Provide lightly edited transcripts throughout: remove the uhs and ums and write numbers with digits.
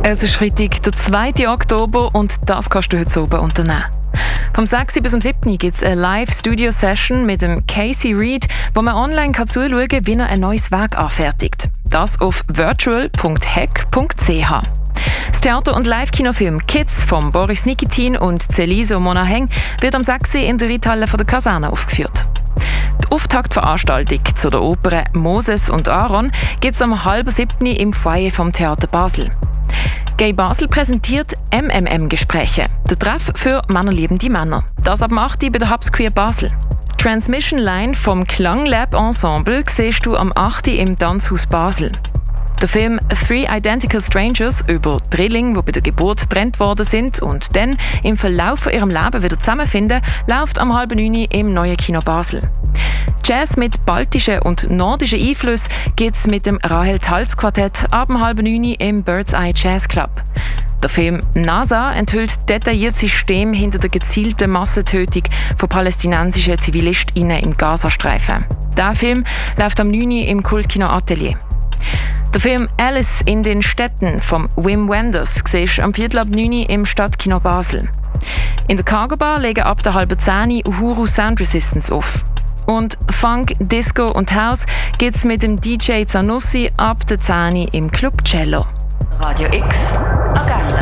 Es ist Freitag, der 2. Oktober und das kannst du heute oben unternehmen. Vom 6. bis zum 7. gibt es eine Live-Studio-Session mit dem Casey Reed, wo man online zuschauen kann, wie er ein neues Werk anfertigt. Das auf virtual.hack.ch. Das Theater- und Live-Kinofilm «Kids» von Boris Nikitin und Celiso Monaheng wird am 6. in der Reithalle der Kaserne aufgeführt. Die Auftaktveranstaltung zu der Oper «Moses und Aaron» gibt es am 6:30 im Foyer vom Theater Basel. Gay Basel präsentiert MMM-Gespräche, der Treff für männerliebende Männer. Das ab 8 bei der Hubs Queer Basel. Transmission Line vom Klanglab Ensemble siehst du am 8 im Tanzhaus Basel. Der Film «Three Identical Strangers» über Drillinge, die bei der Geburt getrennt worden sind und dann im Verlauf von ihrem Leben wieder zusammenfinden, läuft am 8:30 im Neuen Kino Basel. Jazz mit baltischen und nordischen Einflüssen gibt es mit dem Rahel Talz Quartett ab 8:30 im Bird's Eye Jazz Club. Der Film «NASA» enthüllt detailliertes System hinter der gezielten Massentötung von palästinensischen ZivilistInnen im Gazastreifen. Der Film läuft am 9 im Kultkino Atelier. Der Film «Alice in den Städten» von Wim Wenders siehst du am 9 im Stadtkino Basel. In der Cargo Bar legen ab der 9:30 Uhuru Sound Resistance auf. Und Funk, Disco und House gibt es mit dem DJ Zanussi ab der 10 im Club Cello. Radio X Agenda.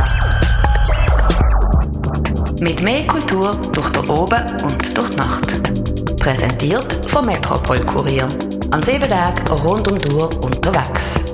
Mit mehr Kultur durch den Oben und durch die Nacht. Präsentiert vom Metropol Kurier. An 7 Tagen rund um die Uhr unterwegs.